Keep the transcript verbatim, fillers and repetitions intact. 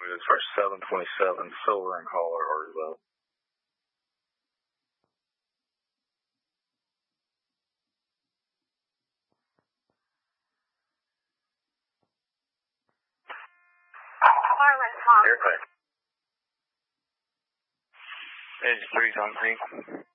It's for seven twenty-seven, silver and collar, or the. Airplane. Edge three on three.